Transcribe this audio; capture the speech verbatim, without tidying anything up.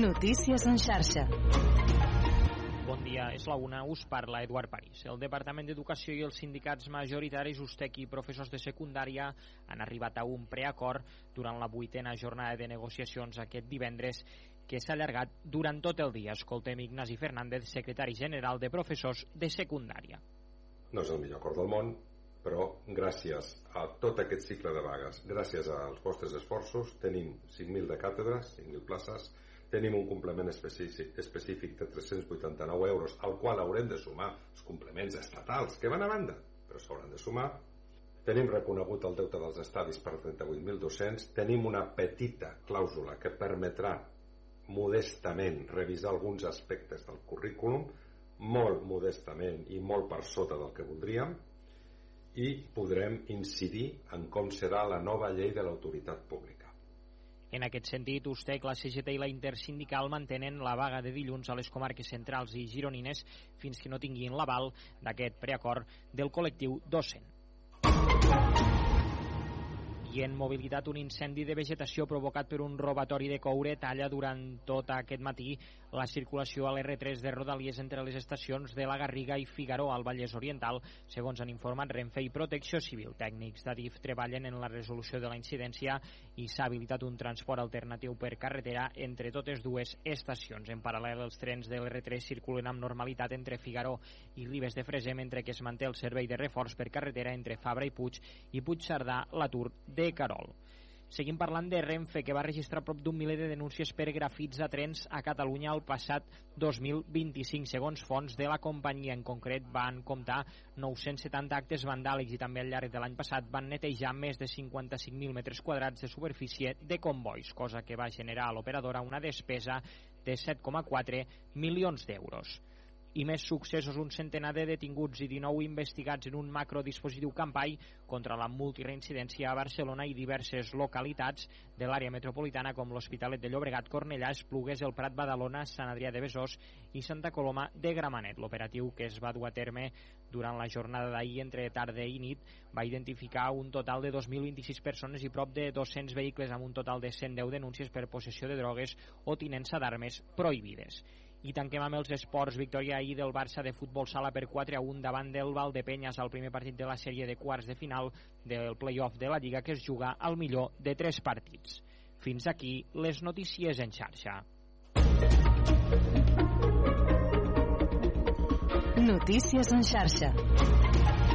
Notícies en xarxa. Bon dia, és la una, us parla Eduard París. El Departament d'Educació i els sindicats majoritaris USTEC i professors de secundària han arribat a un preacord durant la vuitena jornada de negociacions aquest divendres, que s'ha allargat durant tot el dia. Escoltem Ignasi Fernández, secretari general de professors de secundària. No és el millor acord del món, però gràcies a tot aquest cicle de vagues, gràcies als vostres esforços, tenim cinc mil de càtedres, cinc mil places, tenim un complement específic, específic de tres-cents vuitanta-nou euros, al qual haurem de sumar els complements estatals que van a banda, però s'hauran de sumar. Tenim reconegut el deute dels estadis per trenta-vuit mil dos-cents, tenim una petita clàusula que permetrà modestament revisar alguns aspectes del currículum, molt modestament i molt per sota del que voldríem, i podrem incidir en com serà la nova llei de l'autoritat pública. En aquest sentit, USTEC, la C G T i la Intersindical mantenen la vaga de dilluns a les comarques centrals i gironines fins que no tinguin l'aval d'aquest preacord del col·lectiu docent. I en mobilitat, un incendi de vegetació provocat per un robatori de coure talla durant tot aquest matí la circulació a l'R tres de Rodalies entre les estacions de la Garriga i Figaró al Vallès Oriental, segons han informat Renfe i Protecció Civil. Tècnics d'Adif treballen en la resolució de la incidència i s'ha habilitat un transport alternatiu per carretera entre totes dues estacions. En paral·lel, els trens de l'R tres circulen amb normalitat entre Figaró i Ribes de Freser, mentre que es manté el servei de reforç per carretera entre Fabra i Puig i Puigcerdà, l'atur de de Carol. Seguim parlant de Renfe, que va registrar prop d'un miler de denúncies per grafits a trens a Catalunya el passat dos mil vint-i-cinc. Segons fonts de la companyia, en concret van comptar nou-cents setanta actes vandàlics i també al llarg de l'any passat van netejar més de cinquanta-cinc mil metres quadrats de superfície de combois, cosa que va generar a l'operadora una despesa de set coma quatre milions d'euros. I més successos, un centenar de detinguts i dinou investigats en un macrodispositiu Campai contra la multireincidència a Barcelona i diverses localitats de l'àrea metropolitana com l'Hospitalet de Llobregat, Cornellà, Esplugues, el Prat, Badalona, Sant Adrià de Besòs i Santa Coloma de Gramenet. L'operatiu, que es va dur a terme durant la jornada d'ahir entre tarda i nit, va identificar un total de dos mil vint-i-sis persones i prop de dos-cents vehicles, amb un total de cent deu denúncies per possessió de drogues o tinença d'armes prohibides. I tanquem amb els esports. Victòria ahir del Barça de futbol sala per quatre a un davant del Valdepenyes al primer partit de la sèrie de quarts de final del play-off de la Lliga, que es juga al millor de tres partits. Fins aquí les notícies en xarxa. Notícies en xarxa.